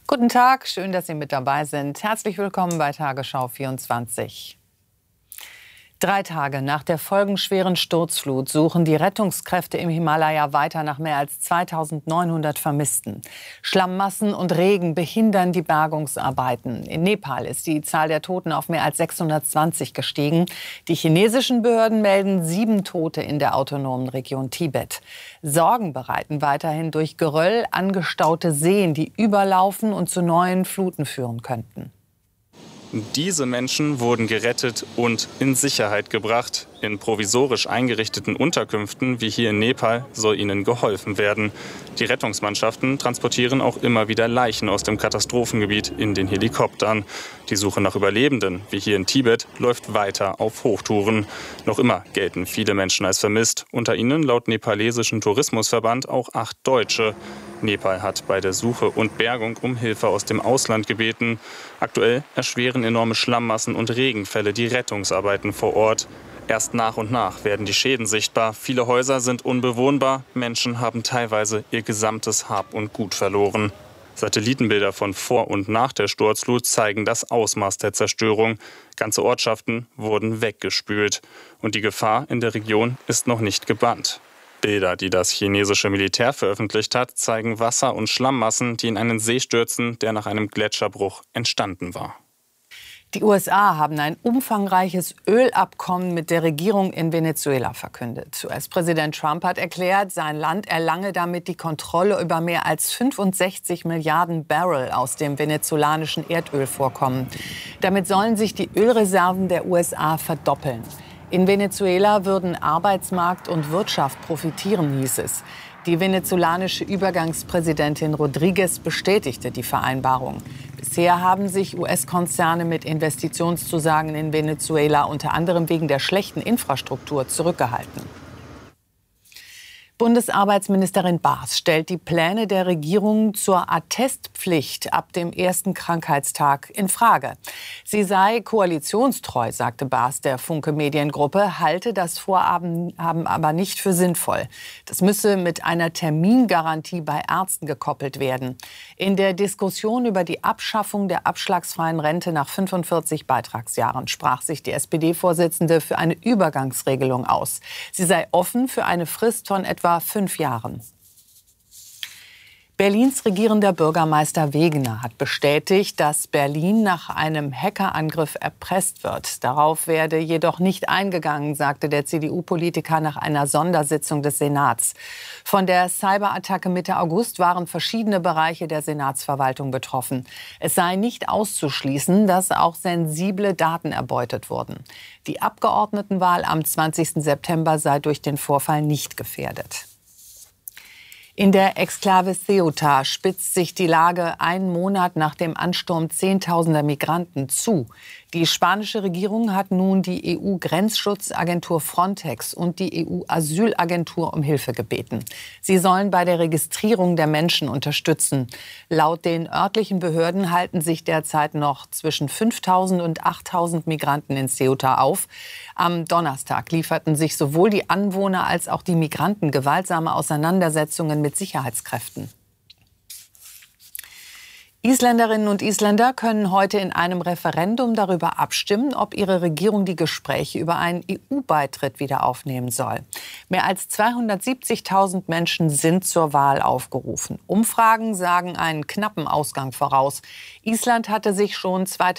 Guten Tag, schön, dass Sie mit dabei sind. Herzlich willkommen bei Tagesschau 24. 3 Tage nach der folgenschweren Sturzflut suchen die Rettungskräfte im Himalaya weiter nach mehr als 2.900 Vermissten. Schlammmassen und Regen behindern die Bergungsarbeiten. In Nepal ist die Zahl der Toten auf mehr als 620 gestiegen. Die chinesischen Behörden melden 7 Tote in der autonomen Region Tibet. Sorgen bereiten weiterhin durch Geröll angestaute Seen, die überlaufen und zu neuen Fluten führen könnten. Diese Menschen wurden gerettet und in Sicherheit gebracht. In provisorisch eingerichteten Unterkünften wie hier in Nepal soll ihnen geholfen werden. Die Rettungsmannschaften transportieren auch immer wieder Leichen aus dem Katastrophengebiet in den Helikoptern. Die Suche nach Überlebenden, wie hier in Tibet, läuft weiter auf Hochtouren. Noch immer gelten viele Menschen als vermisst. Unter ihnen laut nepalesischen Tourismusverband auch 8 Deutsche. Nepal hat bei der Suche und Bergung um Hilfe aus dem Ausland gebeten. Aktuell erschweren enorme Schlammmassen und Regenfälle die Rettungsarbeiten vor Ort. Erst nach und nach werden die Schäden sichtbar. Viele Häuser sind unbewohnbar. Menschen haben teilweise ihr gesamtes Hab und Gut verloren. Satellitenbilder von vor und nach der Sturzflut zeigen das Ausmaß der Zerstörung. Ganze Ortschaften wurden weggespült. Und die Gefahr in der Region ist noch nicht gebannt. Bilder, die das chinesische Militär veröffentlicht hat, zeigen Wasser- und Schlammmassen, die in einen See stürzen, der nach einem Gletscherbruch entstanden war. Die USA haben ein umfangreiches Ölabkommen mit der Regierung in Venezuela verkündet. US-Präsident Trump hat erklärt, sein Land erlange damit die Kontrolle über mehr als 65 Milliarden Barrel aus dem venezolanischen Erdölvorkommen. Damit sollen sich die Ölreserven der USA verdoppeln. In Venezuela würden Arbeitsmarkt und Wirtschaft profitieren, hieß es. Die venezolanische Übergangspräsidentin Rodriguez bestätigte die Vereinbarung. Bisher haben sich US-Konzerne mit Investitionszusagen in Venezuela unter anderem wegen der schlechten Infrastruktur zurückgehalten. Bundesarbeitsministerin Baas stellt die Pläne der Regierung zur Attestpflicht ab dem ersten Krankheitstag in Frage. Sie sei koalitionstreu, sagte Baas der Funke Mediengruppe, halte das Vorhaben aber nicht für sinnvoll. Das müsse mit einer Termingarantie bei Ärzten gekoppelt werden. In der Diskussion über die Abschaffung der abschlagsfreien Rente nach 45 Beitragsjahren sprach sich die SPD-Vorsitzende für eine Übergangsregelung aus. Sie sei offen für eine Frist von etwa 5 Jahren. Berlins regierender Bürgermeister Wegener hat bestätigt, dass Berlin nach einem Hackerangriff erpresst wird. Darauf werde jedoch nicht eingegangen, sagte der CDU-Politiker nach einer Sondersitzung des Senats. Von der Cyberattacke Mitte August waren verschiedene Bereiche der Senatsverwaltung betroffen. Es sei nicht auszuschließen, dass auch sensible Daten erbeutet wurden. Die Abgeordnetenwahl am 20. September sei durch den Vorfall nicht gefährdet. In der Exklave Ceuta spitzt sich die Lage einen Monat nach dem Ansturm Zehntausender Migranten zu. Die spanische Regierung hat nun die EU-Grenzschutzagentur Frontex und die EU-Asylagentur um Hilfe gebeten. Sie sollen bei der Registrierung der Menschen unterstützen. Laut den örtlichen Behörden halten sich derzeit noch zwischen 5.000 und 8.000 Migranten in Ceuta auf. Am Donnerstag lieferten sich sowohl die Anwohner als auch die Migranten gewaltsame Auseinandersetzungen mit Sicherheitskräften. Isländerinnen und Isländer können heute in einem Referendum darüber abstimmen, ob ihre Regierung die Gespräche über einen EU-Beitritt wieder aufnehmen soll. Mehr als 270.000 Menschen sind zur Wahl aufgerufen. Umfragen sagen einen knappen Ausgang voraus. Island hatte sich schon